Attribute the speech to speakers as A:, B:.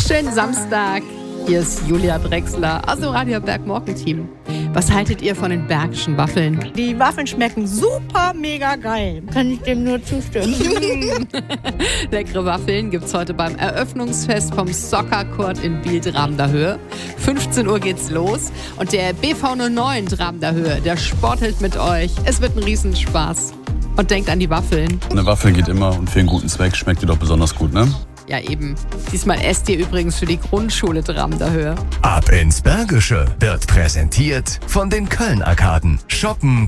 A: Schönen Samstag. Hier ist Julia Drechsler aus dem Radio Berg Morgenteam. Was haltet ihr von den Bergischen Waffeln?
B: Die Waffeln schmecken super mega geil. Kann ich dem nur zustimmen.
A: Leckere Waffeln gibt's heute beim Eröffnungsfest vom Soccer Court in Biel-Dramender Höhe. 15 Uhr geht's los und der BV 09 Dramender Höhe, der sportelt mit euch. Es wird ein Riesenspaß. Und denkt an die Waffeln.
C: Eine Waffel geht immer und für einen guten Zweck schmeckt die doch besonders gut, ne?
A: Ja, eben. Diesmal esst ihr übrigens für die Grundschule Dramender Höhe.
D: Ab ins Bergische wird präsentiert von den Köln-Arkaden. Shoppen